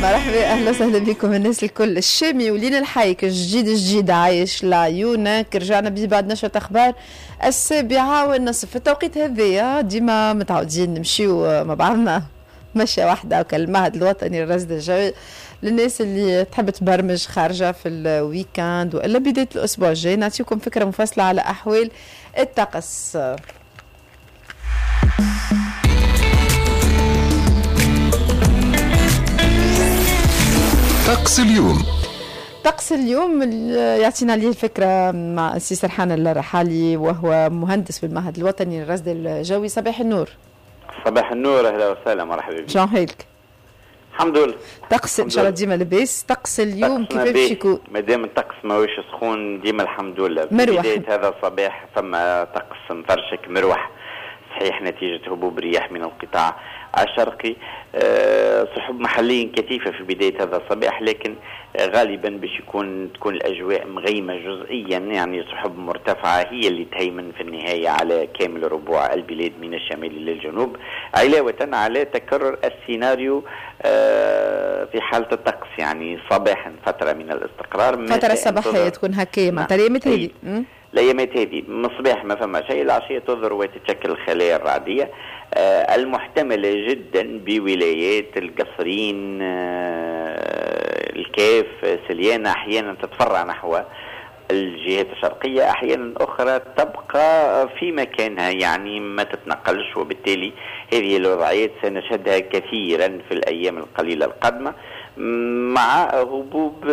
مرحبا، اهلا وسهلا بكم الناس الكل. الشامي ولين الحيك جديد عايش لعيونك. رجعنا بيه بعد نشرة اخبار 7:30 في التوقيت هذايا. ديما متعودين نمشيو مع بعضنا مشي واحدة وكالمهد الوطني الرصد الجوي للناس اللي تحب تبرمج خارجة في الويكاند وإلا بداية الأسبوع الجاي. نعطيكم فكرة مفصلة على أحوال الطقس. طقس اليوم يعطينا عليه الفكرة مع السي سرحان الرحالي وهو مهندس بالمعهد الوطني للرصد الجوي. صباح النور. صباح النور، اهلا وسهلا، مرحبا بك. شلون حالك؟ الحمد لله. طقس ان شاء الله ديما لباس. طقس اليوم كيف باش يكون؟ مادام الطقس ماهوش سخون ديما الحمد لله. مروح. بداية هذا الصباح فما طقس مفرشك مروح صحيح نتيجة هبوب رياح من القطاع الشرقي. سحب محليا كثيفة في بداية هذا الصباح، لكن غالبا باش تكون الأجواء مغيمة جزئيا، يعني سحب مرتفعة هي اللي تهيمن في النهاية على كامل ربوع البلاد من الشمال للجنوب، علاوة على تكرر السيناريو في حالة الطقس. يعني صباحا فترة من الاستقرار، فترة صباحية تكون هكاية معناتها الأيامات هذه. الأيامات هذه من الصباح ما فما شيء، العشية تظهر وتتشكل الخلايا الرعدية المحتملة جدا بولايات القصرين، الكاف، سليانة، أحيانا تتفرع نحو الجهات الشرقية، أحيانا أخرى تبقى في مكانها يعني ما تتنقلش، وبالتالي هذه الوضعيات سنشهدها كثيرا في الأيام القليلة القادمة مع هبوب